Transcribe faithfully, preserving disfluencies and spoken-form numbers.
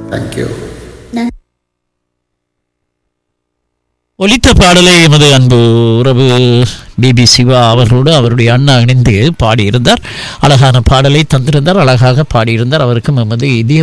Thank you. ஒலித்த பாடலை எமது அன்பு உறவு பிபி சிவா அவர்களோடு அவருடைய அண்ணா இணைந்து பாடியிருந்தார். அழகான பாடலை தந்திருந்தார், அழகாக பாடியிருந்தார். அவருக்கும் எமது இதய